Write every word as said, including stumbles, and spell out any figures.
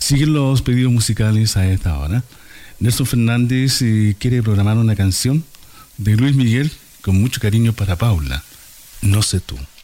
Siguen los pedidos musicales a esta hora. Nelson Fernández eh, quiere programar una canción de Luis Miguel con mucho cariño para Paula. No sé tú.